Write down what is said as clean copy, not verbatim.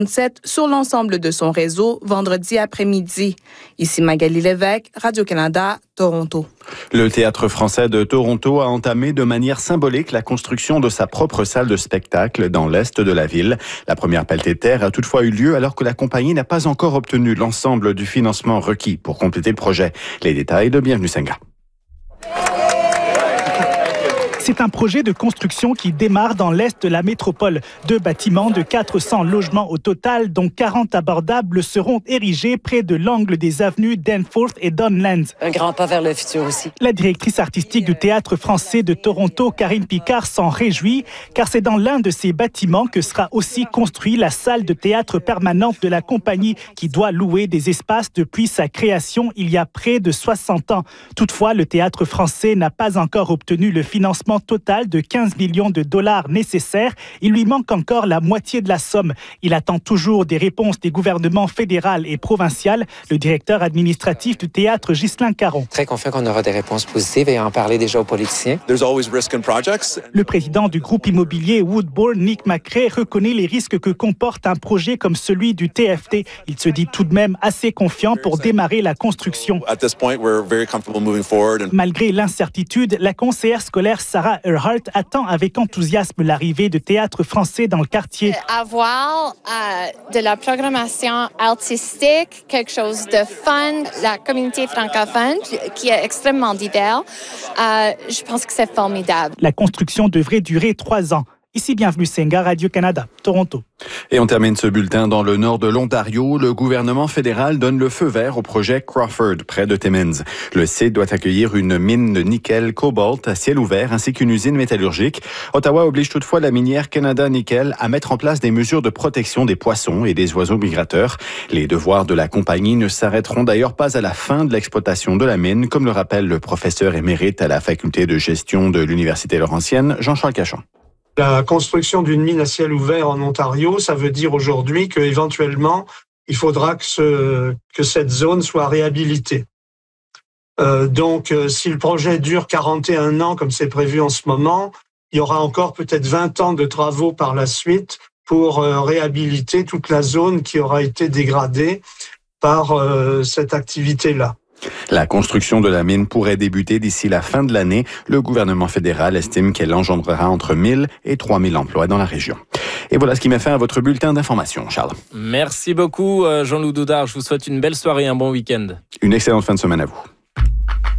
sur l'ensemble de son réseau vendredi après-midi. Ici Magali Lévesque, Radio-Canada, Toronto. Le Théâtre français de Toronto a entamé de manière symbolique la construction de sa propre salle de spectacle dans l'est de la ville. La première pelletée de terre a toutefois eu lieu alors que la compagnie n'a pas encore obtenu l'ensemble du financement requis pour compléter le projet. Les détails de Bienvenue Senga. C'est un projet de construction qui démarre dans l'est de la métropole. 2 bâtiments de 400 logements au total, dont 40 abordables, seront érigés près de l'angle des avenues Danforth et Donlands. Un grand pas vers le futur aussi. La directrice artistique du Théâtre français de Toronto, Karine Picard, s'en réjouit, car c'est dans l'un de ces bâtiments que sera aussi construite la salle de théâtre permanente de la compagnie, qui doit louer des espaces depuis sa création il y a près de 60 ans. Toutefois, le Théâtre français n'a pas encore obtenu le financement total de 15 millions de dollars nécessaires. Il lui manque encore la moitié de la somme. Il attend toujours des réponses des gouvernements fédéral et provincial. Le directeur administratif du théâtre, Ghislain Caron. Très confiant qu'on aura des réponses positives et en parler déjà aux politiciens. Le président du groupe immobilier Woodbourne, Nick McRae, reconnaît les risques que comporte un projet comme celui du TFT. Il se dit tout de même assez confiant pour démarrer la construction. Malgré l'incertitude, la conseillère scolaire Sarah Earhart attend avec enthousiasme l'arrivée de théâtre français dans le quartier. Avoir de la programmation artistique, quelque chose de fun, la communauté francophone qui est extrêmement divers, je pense que c'est formidable. La construction devrait durer 3 ans. Ici, Bienvenue Senga, Radio-Canada, Toronto. Et on termine ce bulletin dans le nord de l'Ontario. Le gouvernement fédéral donne le feu vert au projet Crawford, près de Timmins. Le site doit accueillir une mine de nickel, cobalt à ciel ouvert ainsi qu'une usine métallurgique. Ottawa oblige toutefois la minière Canada Nickel à mettre en place des mesures de protection des poissons et des oiseaux migrateurs. Les devoirs de la compagnie ne s'arrêteront d'ailleurs pas à la fin de l'exploitation de la mine, comme le rappelle le professeur émérite à la faculté de gestion de l'Université Laurentienne, Jean-Charles Cachon. La construction d'une mine à ciel ouvert en Ontario, ça veut dire aujourd'hui qu'éventuellement, il faudra que cette zone soit réhabilitée. Donc, si le projet dure 41 ans, comme c'est prévu en ce moment, il y aura encore peut-être 20 ans de travaux par la suite pour réhabiliter toute la zone qui aura été dégradée par cette activité-là. La construction de la mine pourrait débuter d'ici la fin de l'année. Le gouvernement fédéral estime qu'elle engendrera entre 1000 et 3000 emplois dans la région. Et voilà ce qui met fin à votre bulletin d'information, Charles. Merci beaucoup, Jean-Loup Doudard. Je vous souhaite une belle soirée et un bon week-end. Une excellente fin de semaine à vous.